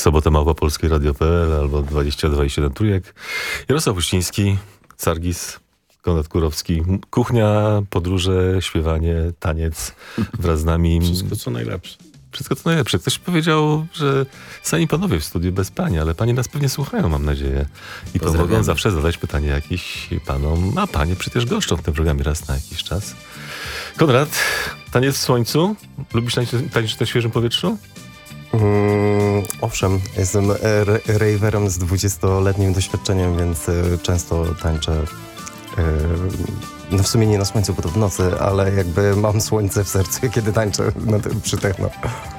Sobota Małopolskie Radio.pl albo 2027 Trójek. Jarosław Uściński, Sargis, Konrad Kurowski. Kuchnia, podróże, śpiewanie, taniec wraz z nami. Wszystko co najlepsze. Wszystko co najlepsze. Ktoś powiedział, że sami panowie w studiu bez pani, ale panie nas pewnie słuchają, mam nadzieję. I pomogą zawsze zadać pytanie jakieś panom, a panie przecież goszczą w tym programie raz na jakiś czas. Konrad, taniec w słońcu? Lubisz tańczyć na świeżym powietrzu? Owszem, jestem raverem z 20-letnim doświadczeniem, więc często tańczę. No w sumie nie na słońcu, bo to w nocy, ale jakby mam słońce w sercu, kiedy tańczę przy techno.